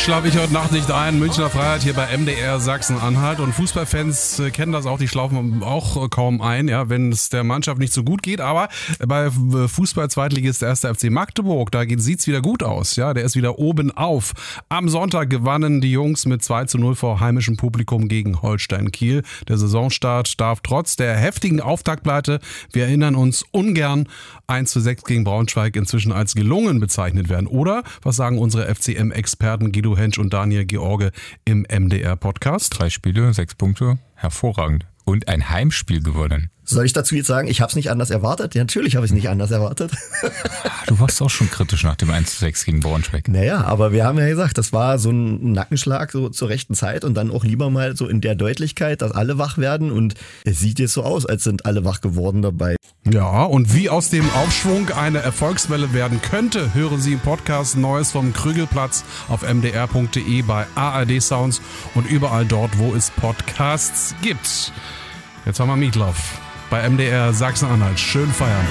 schlafe ich heute Nacht nicht ein. Münchner Freiheit hier bei MDR Sachsen-Anhalt. Und Fußballfans kennen das auch, die schlafen auch kaum ein, ja, wenn es der Mannschaft nicht so gut geht. Aber bei Fußball-Zweitligist der 1. FC Magdeburg, da sieht's wieder gut aus. Ja, der ist wieder oben auf. Am Sonntag gewannen die Jungs mit 2:0 vor heimischem Publikum gegen Holstein Kiel. Der Saisonstart darf trotz der heftigen Auftaktpleite, wir erinnern uns ungern, 1:6 gegen Braunschweig inzwischen als gelungen bezeichnet werden. Oder, was sagen unsere FCM-Experten Guido Hensch und Daniel George im MDR-Podcast? 3 Spiele, 6 Punkte, hervorragend. Und ein Heimspiel gewonnen. Soll ich dazu jetzt sagen, ich habe es nicht anders erwartet? Ja, natürlich habe ich es nicht anders erwartet. Du warst auch schon kritisch nach dem 1:6 gegen Braunschweig. Naja, aber wir haben ja gesagt, das war so ein Nackenschlag so zur rechten Zeit und dann auch lieber mal so in der Deutlichkeit, dass alle wach werden, und es sieht jetzt so aus, als sind alle wach geworden dabei. Ja, und wie aus dem Aufschwung eine Erfolgswelle werden könnte, hören Sie im Podcast Neues vom Krügelplatz auf mdr.de, bei ARD Sounds und überall dort, wo es Podcasts gibt. Jetzt haben wir Meatloaf bei MDR Sachsen-Anhalt. Schön feiern.